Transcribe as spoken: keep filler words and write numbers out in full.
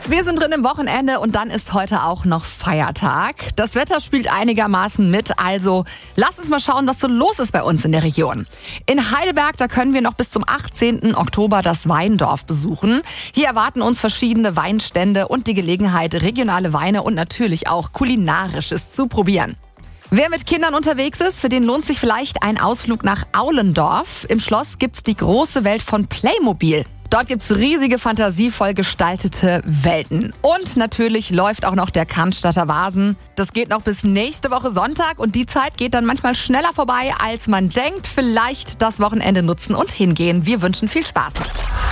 Wir sind drin im Wochenende und dann ist heute auch noch Feiertag. Das Wetter spielt einigermaßen mit, also lasst uns mal schauen, was so los ist bei uns in der Region. In Heidelberg, da können wir noch bis zum achtzehnten Oktober das Weindorf besuchen. Hier erwarten uns verschiedene Weinstände und die Gelegenheit, regionale Weine und natürlich auch Kulinarisches zu probieren. Wer mit Kindern unterwegs ist, für den lohnt sich vielleicht ein Ausflug nach Aulendorf. Im Schloss gibt's die große Welt von Playmobil. Dort gibt's riesige, fantasievoll gestaltete Welten. Und natürlich läuft auch noch der Cannstatter Vasen. Das geht noch bis nächste Woche Sonntag und die Zeit geht dann manchmal schneller vorbei, als man denkt. Vielleicht das Wochenende nutzen und hingehen. Wir wünschen viel Spaß.